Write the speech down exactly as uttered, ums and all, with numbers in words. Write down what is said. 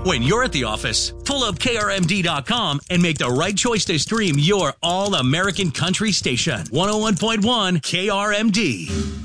When you're at the office, pull up K R M D dot com and make the right choice to stream your all-American country station. one oh one point one K R M D.